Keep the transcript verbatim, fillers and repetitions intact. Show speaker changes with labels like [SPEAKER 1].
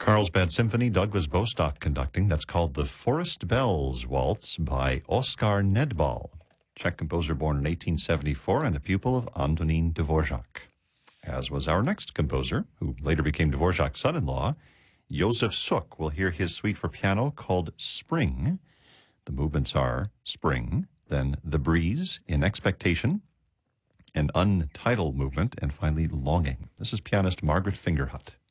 [SPEAKER 1] Carlsbad Symphony, Douglas Bostock conducting. That's called the Forest Bells Waltz by Oskar Nedbal, Czech composer born in eighteen seventy-four and a pupil of Antonín Dvorak. As was our next composer, who later became Dvorak's son-in-law, Josef Suk. We'll hear his suite for piano called Spring. The movements are Spring, then The Breeze, In Expectation, an untitled movement, and finally Longing. This is pianist Margaret Fingerhut.